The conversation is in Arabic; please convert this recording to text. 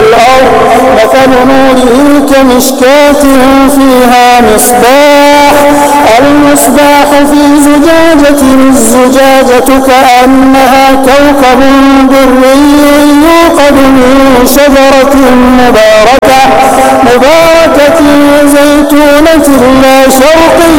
الأرض مثل نوره كمشكاة فيها المصباح في زجاجة الزجاجة كأنها كوكب دري يوقد من شجرة مباركة زيتونة لا شرقية